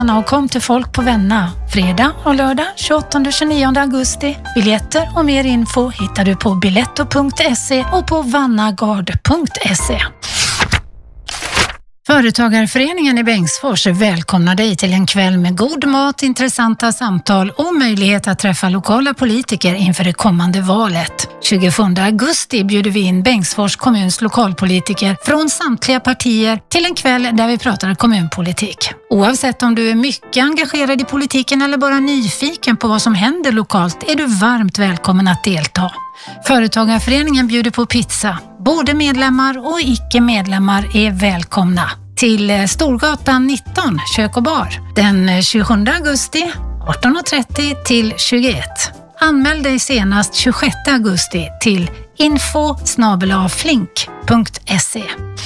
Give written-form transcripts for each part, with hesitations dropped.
Och kom till Folk på Vänna, fredag och lördag 28-29 augusti. Biljetter och mer info hittar du på biletto.se och på vannagard.se. Företagarföreningen i Bengtsfors välkomnar dig till en kväll med god mat, intressanta samtal och möjlighet att träffa lokala politiker inför det kommande valet. 27 augusti bjuder vi in Bengtsfors kommuns lokalpolitiker från samtliga partier till en kväll där vi pratar kommunpolitik. Oavsett om du är mycket engagerad i politiken eller bara nyfiken på vad som händer lokalt är du varmt välkommen att delta. Företagarföreningen bjuder på pizza. Både medlemmar och icke-medlemmar är välkomna till Storgatan 19, kök och bar. Den 27 augusti 18.30 till 21. Anmäl dig senast 26 augusti till info@flink.se.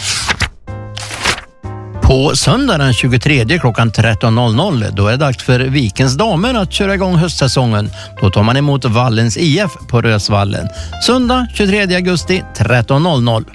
På söndag den 23 klockan 13.00 då är det dags för Vikens damer att köra igång höstsäsongen. Då tar man emot Vallens IF på Rösvallen. Söndag 23 augusti 13.00.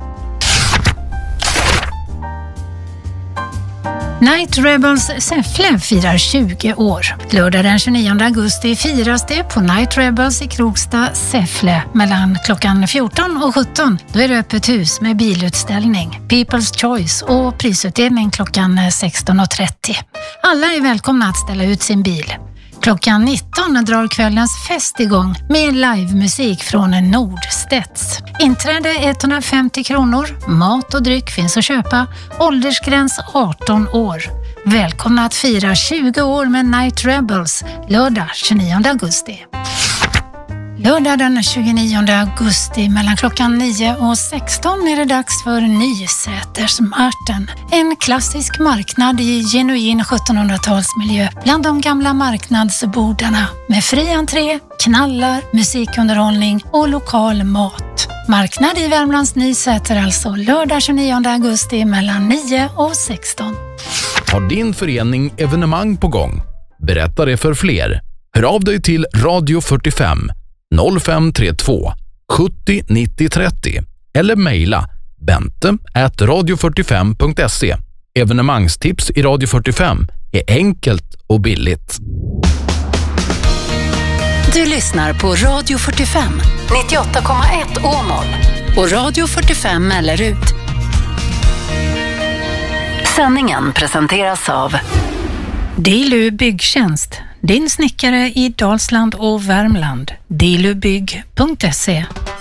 Night Rebels Säffle firar 20 år. Lördag den 29 augusti firas det på Night Rebels i Krokstad, Säffle mellan klockan 14 och 17. Då är det öppet hus med bilutställning, People's Choice och prisutdelning klockan 16.30. Alla är välkomna att ställa ut sin bil. Klockan 19 drar kvällens fest igång med livemusik från Nordstedts. Inträde 150 kronor, mat och dryck finns att köpa, åldersgräns 18 år. Välkomna att fira 20 år med Night Rebels, lördag 29 augusti. Lördag den 29 augusti mellan klockan 9 och 16 är det dags för Nysätersmarten. En klassisk marknad i genuin 1700-talsmiljö bland de gamla marknadsbodarna med fri entré, knallar, musikunderhållning och lokal mat. Marknad i Värmlands Nysäter alltså lördag 29 augusti mellan 9 och 16. Har din förening evenemang på gång? Berätta det för fler. Hör av dig till Radio 45 0532 70 90 30 eller mejla bente@radio45.se. Evenemangstips i Radio 45 är enkelt och billigt. Du lyssnar på Radio 45 98,1 Åmål och Radio 45 Mellerud. Sändningen presenteras av Dilu Byggtjänst, din snickare i Dalsland och Värmland. dilubygg.se.